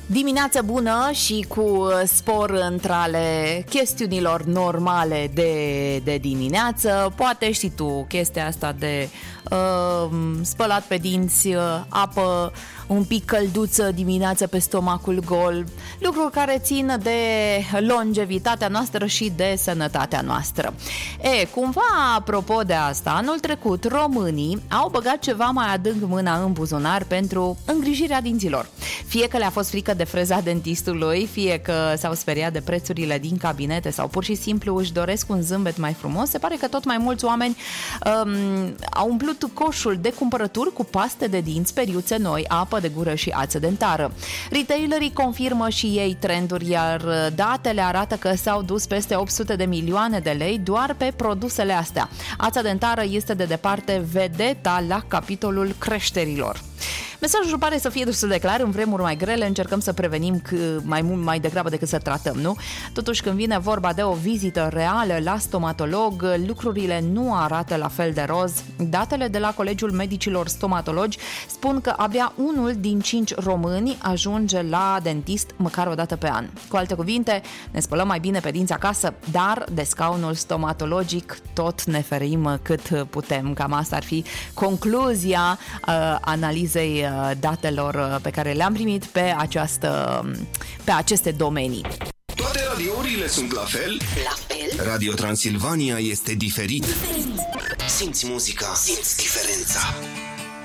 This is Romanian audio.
Dimineață bună și cu spor între ale chestiunilor normale de dimineață. Poate știi tu chestia asta de spălat pe dinți, apă un pic călduță dimineața pe stomacul gol, lucruri care țin de longevitatea noastră și de sănătatea noastră. Cumva, apropo de asta, anul trecut românii au băgat ceva mai adânc mâna în buzunar pentru îngrijirea dinților. Fie că le-a fost frică de freza dentistului, fie că s-au speriat de prețurile din cabinete sau pur și simplu își doresc un zâmbet mai frumos, se pare că tot mai mulți oameni au umplut coșul de cumpărături cu paste de dinți, periuțe noi, apă de gură și ață dentară. Retailerii confirmă și ei trenduri, iar datele arată că s-au dus peste 800 de milioane de lei doar pe produsele astea. Ața dentară este de departe vedeta la capitolul creșterilor. Mesajul pare să fie destul de clar. În vremuri mai grele încercăm să prevenim mai degrabă decât să tratăm, nu? Totuși, când vine vorba de o vizită reală la stomatolog, lucrurile nu arată la fel de roz. Datele de la Colegiul Medicilor Stomatologi spun că abia 1 din 5 români ajunge la dentist măcar o dată pe an. Cu alte cuvinte, ne spălăm mai bine pe dinți acasă, dar de scaunul stomatologic tot ne ferim cât putem. Cam asta ar fi concluzia analizei datelor pe care le-am primit pe aceste domenii. Toate radiourile sunt la fel? La fel? Radio Transilvania este diferit. Simți muzica, simți diferența.